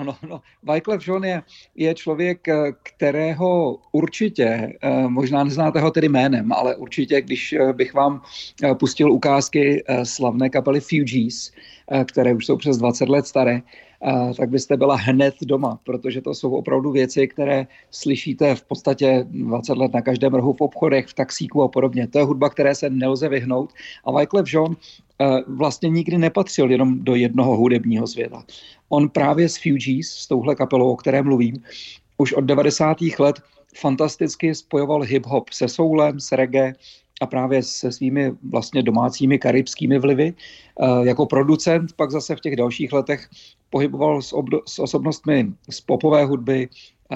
No. Wyclef Jean je člověk, kterého určitě, možná neznáte ho tedy jménem, ale určitě, když bych vám pustil ukázky slavné kapely Fugees, které už jsou přes 20 let staré, tak byste byla hned doma, protože to jsou opravdu věci, které slyšíte v podstatě 20 let na každém rohu v obchodech, v taxíku a podobně. To je hudba, které se nelze vyhnout. A Wyclef Jean vlastně nikdy nepatřil jenom do jednoho hudebního světa. On právě s Fugees, s touhle kapelou, o které mluvím, už od 90. let fantasticky spojoval hip-hop se soulem, s reggae a právě se svými vlastně domácími karibskými vlivy. Jako producent pak zase v těch dalších letech pohyboval s osobnostmi z popové hudby,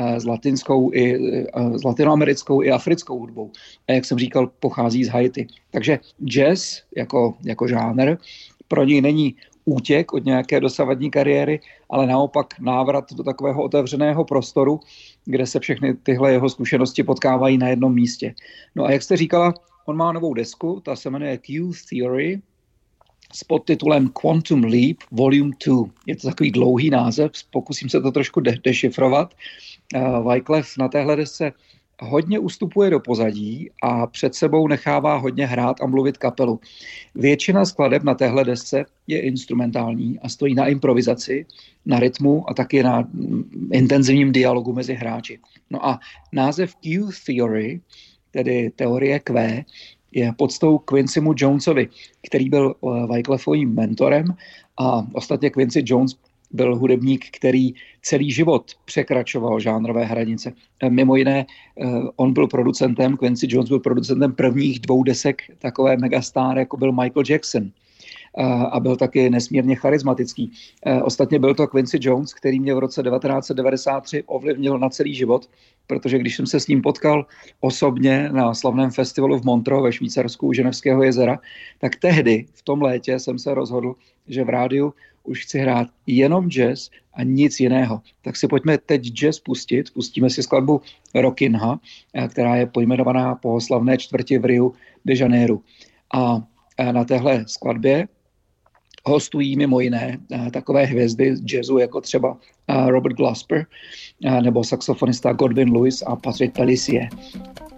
s latinoamerickou i africkou hudbou. A jak jsem říkal, pochází z Haiti. Takže jazz jako žánr pro něj není útěk od nějaké dosavadní kariéry, ale naopak návrat do takového otevřeného prostoru, kde se všechny tyhle jeho zkušenosti potkávají na jednom místě. No a jak jste říkala, on má novou desku, ta se jmenuje Q Theory, s podtitulem Quantum Leap Volume 2. Je to takový dlouhý název, pokusím se to trošku dešifrovat. Wyclef na téhle desce hodně ustupuje do pozadí a před sebou nechává hodně hrát a mluvit kapelu. Většina skladeb na téhle desce je instrumentální a stojí na improvizaci, na rytmu a taky na intenzivním dialogu mezi hráči. No a název Q Theory, tedy teorie Q, je podstou Quincymu Jonesovi, který byl Wyclefovým mentorem a ostatně Quincy Jones byl hudebník, který celý život překračoval žánrové hranice. Mimo jiné, on byl producentem, Quincy Jones byl producentem prvních 2 desek takové megastar, jako byl Michael Jackson. A byl taky nesmírně charismatický. Ostatně byl to Quincy Jones, který mě v roce 1993 ovlivnil na celý život, protože když jsem se s ním potkal osobně na slavném festivalu v Montreux ve Švýcarsku u Ženevského jezera, tak tehdy v tom létě jsem se rozhodl, že v rádiu už chci hrát jenom jazz a nic jiného. Tak si pojďme teď jazz pustit. Pustíme si skladbu Rockinha, která je pojmenovaná po slavné čtvrti v Riu de Janeiro. A na téhle skladbě hostují mimo jiné takové hvězdy z jazzu, jako třeba Robert Glasper nebo saxofonista Godwin Lewis a Patrick Pelissier.